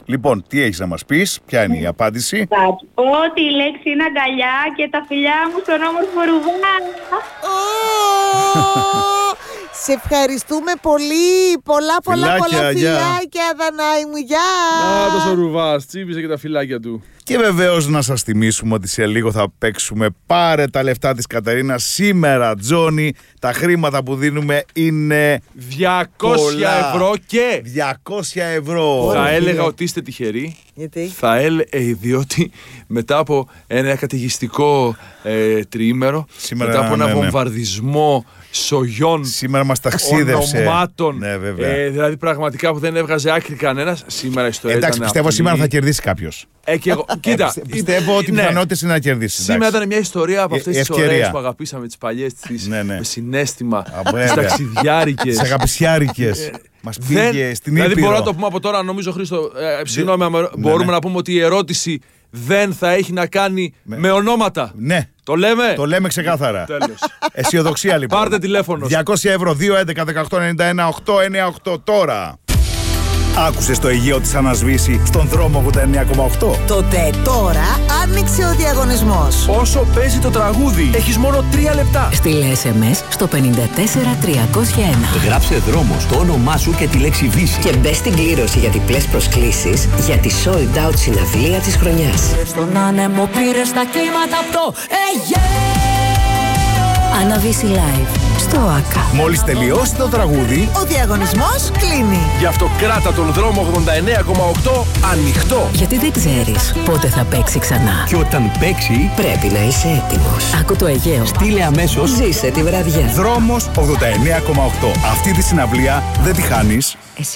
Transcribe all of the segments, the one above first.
Λοιπόν, τι έχεις να μας πεις, ποια είναι η απάντηση? Θα πω ότι η λέξη είναι αγκαλιά και τα φιλιά μου στον όμορφο Ρουβά. Σε ευχαριστούμε πολύ. Πολλά φιλάκια, Δανάη μου. Γεια. Τόσο Ρουβάς, τσίπησε και τα φιλάκια του. Και βεβαίως να σας θυμίσουμε ότι σε λίγο θα παίξουμε Πάρε τα λεφτά της Κατερίνας. Σήμερα, Τζόνι, τα χρήματα που δίνουμε είναι 200 ευρώ και 200 ευρώ. Θα έλεγα ότι είστε τυχεροί. Γιατί? Διότι μετά από ένα καταιγιστικό τριήμερο, Σήμερα, μετά από ένα βομβαρδισμό σογιών, σήμερα μας ταξίδευσε. Ονομάτων, Ναι, βέβαια. δηλαδή πραγματικά που δεν έβγαζε άκρη κανένας. Σήμερα η ιστορία Εντάξει, ήταν πιστεύω απλή. σήμερα θα κερδίσει κάποιος. Και εγώ, κοίτα, πιστεύω ότι οι ναι. πιθανότητες είναι να κερδίσει. Σήμερα ήταν μια ιστορία από αυτές τις ευκαιρία. ωραίες που αγαπήσαμε, τις παλιές, τις με συναίσθημα, βέβαια. τις ταξιδιάρικες. Τις αγαπησιάρικες. Μας πήγε στην Ήπειρο. Δηλαδή μπορώ να το πούμε από τώρα, νομίζω, Χρήστο, συγγνώμη, μπορούμε να πούμε ότι η ερώτηση δεν θα έχει να κάνει με ονόματα. Ναι. Το λέμε. Το λέμε ξεκάθαρα. Τέλος. Αισιοδοξία λοιπόν. Πάρτε τηλέφωνο. 200 ευρώ, 211-1891-898 τώρα. Άκουσες το Αιγαίο της ανασβήσει στον δρόμο 89,8. Τότε τώρα άνοιξε ο διαγωνισμός. Όσο παίζει το τραγούδι, έχεις μόνο 3 λεπτά. Στείλε SMS στο 54301. Γράψε δρόμο στο όνομά σου και τη λέξη Βύση. Και μπες στην κλήρωση για διπλές προσκλήσεις για τη sold out συναυλία της χρονιάς. Στον άνεμο πήρες τα κύματα από το Αιγαίο. Άννα Βύση Live στο ΆΚΑ. Μόλις τελειώσει το τραγούδι, Ο διαγωνισμός κλείνει. Γι' αυτό κράτα τον δρόμο 89,8 ανοιχτό. Γιατί δεν ξέρεις πότε θα παίξει ξανά. Και όταν παίξει, Πρέπει να είσαι έτοιμος. Άκου το Αιγαίο. στείλε αμέσως. Ζήσε τη βραδιά. δρόμος 89,8. Αυτή τη συναυλία δεν τη χάνεις.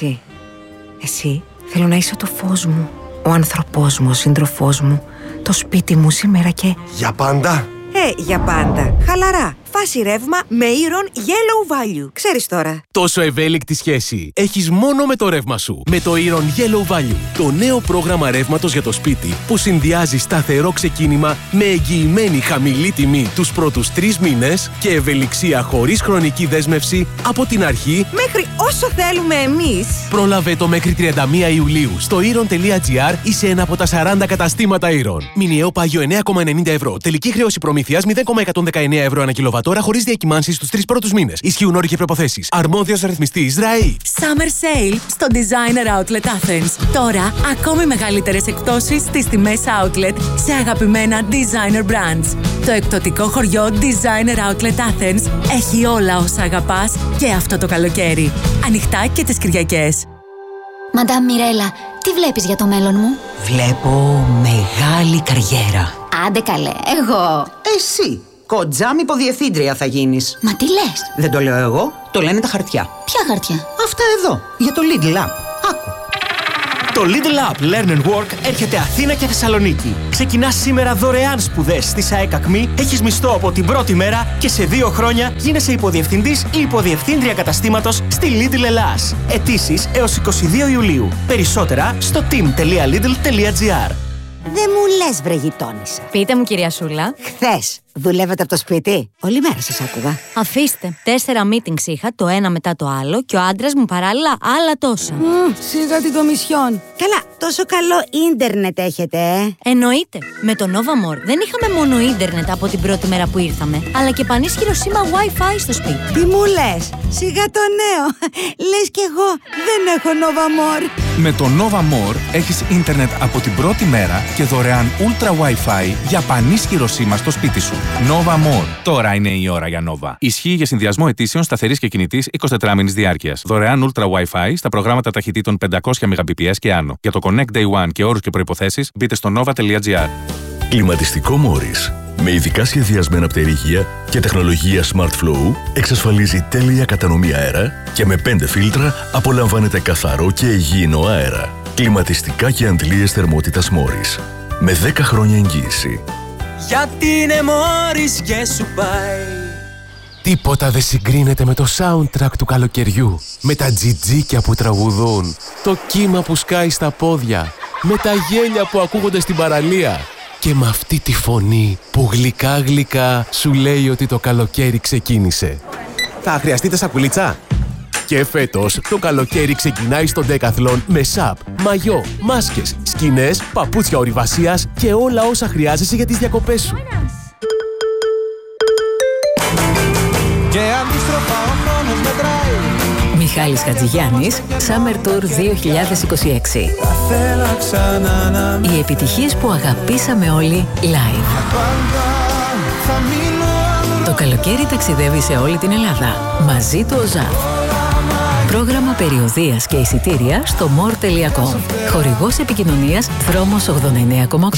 Εσύ θέλω να είσαι το φως μου, ο άνθρωπός μου, ο σύντροφός μου, το σπίτι μου σήμερα και... Για πάντα. Για πάντα. Χαλαρά. Φάση ρεύμα με Iron Yellow Value. Ξέρεις τώρα. Τόσο ευέλικτη σχέση έχεις μόνο με το ρεύμα σου. Με το Iron Yellow Value. Το νέο πρόγραμμα ρεύματος για το σπίτι που συνδυάζει σταθερό ξεκίνημα με εγγυημένη χαμηλή τιμή τους πρώτους 3 μήνες και ευελιξία χωρίς χρονική δέσμευση από την αρχή Μέχρι όσο θέλουμε εμείς. Πρόλαβε το μέχρι 31 Ιουλίου στο iron.gr ή σε ένα από τα 40 καταστήματα Iron. Μηνιαίο πάγιο 9,90 ευρώ. Τελική χρέωση προμήθειας 0,119 ευρώ ανά κιλοβατόρα χωρίς διακυμάνσεις στους 3 πρώτους μήνες. Ισχύουν όροι και προϋποθέσεις. Αρμόδιος ρυθμιστής ΡΑΗ. Summer Sale στο Designer Outlet Athens. Τώρα, ακόμη μεγαλύτερες εκπτώσεις στις τιμές Outlet σε αγαπημένα Designer Brands. Το εκπτωτικό χωριό Designer Outlet Athens έχει όλα όσα αγαπάς και αυτό το καλοκαίρι. Ανοιχτά και τις Κυριακές. Μαντάμ Μιρέλα, τι βλέπεις για το μέλλον μου? Βλέπω μεγάλη καριέρα. Άντε καλέ, εγώ. Εσύ. Κοντζάμ υποδιευθύντρια θα γίνεις. Μα τι λες? Δεν το λέω εγώ, το λένε τα χαρτιά. Ποια χαρτιά? Αυτά εδώ, για το Lidl App. Άκου. Το Lidl App Learn and Work έρχεται Αθήνα και Θεσσαλονίκη. Ξεκινάς σήμερα δωρεάν σπουδές στη ΣΑΕΚ ΑΚΜΗ, έχεις μισθό από την πρώτη μέρα και σε 2 χρόνια γίνεσαι υποδιευθυντής ή υποδιευθύντρια καταστήματος στη Lidl Ελλάς. Αιτήσεις έως 22 Ιουλίου. Περισσότερα στο team.lidl.gr. Δεν μου λες βρε γειτόνισσα. Πείτε μου, κυρία Σούλα. Χθες δουλεύετε από το σπίτι? Όλη μέρα σας άκουγα. Αφήστε. 4 meetings είχα, το ένα μετά το άλλο, και ο άντρας μου παράλληλα άλλα τόσα. Σιγά την κομισιόν. Καλά, τόσο καλό ίντερνετ έχετε, Εννοείται. Με το Nova More δεν είχαμε μόνο ίντερνετ από την πρώτη μέρα που ήρθαμε, αλλά και πανίσχυρο σήμα Wi-Fi στο σπίτι. Τι μου λες? Σιγά το νέο. Λες κι εγώ δεν έχω Nova More. Με το Nova More έχεις ίντερνετ από την πρώτη μέρα και δωρεάν Ultra Wi-Fi για πανίσχυρο σήμα στο σπίτι σου. Nova More. Τώρα είναι η ώρα για Nova. Ισχύει για συνδυασμό αιτήσεων σταθερής και κινητής 24 μήνης διάρκειας. Δωρεάν Ultra Wi-Fi στα προγράμματα ταχυτήτων 500 Mbps και άνω. Για το Connect Day One και όρους και προϋποθέσεις μπείτε στο nova.gr. Κλιματιστικό Morris. Με ειδικά σχεδιασμένα πτερίγια και τεχνολογία Smart Flow εξασφαλίζει τέλεια κατανομή αέρα και με 5 φίλτρα απολαμβάνετε καθαρό και υγιεινό αέρα. Κλιματιστικά και αντλίες θερμότητας Morris. Με 10 χρόνια εγγύηση. Γιατί είναι Morris και σου πάει. Τίποτα δεν συγκρίνεται με το soundtrack του καλοκαιριού. Με τα τζιτζίκια που τραγουδούν, το κύμα που σκάει στα πόδια, με τα γέλια που ακούγονται στην παραλία και με αυτή τη φωνή που γλυκά γλυκά σου λέει ότι το καλοκαίρι ξεκίνησε. Θα χρειαστείτε σακουλίτσα? Και φέτος το καλοκαίρι ξεκινάει στο Decathlon με σαπ, μαγιό, μάσκες, σκηνές, παπούτσια ορειβασίας και όλα όσα χρειάζεσαι για τις διακοπές σου. Και αντίστροφα ο χρόνος μετράει. Μιχάλης Χατζηγιάννης, Summer Tour 2026. Οι επιτυχίες που αγαπήσαμε όλοι live. Το καλοκαίρι ταξιδεύει σε όλη την Ελλάδα. Μαζί του ο ΖΑΦ. Πρόγραμμα περιοδείας και εισιτήρια στο more.com. Χορηγός επικοινωνίας Δρόμος 89,8.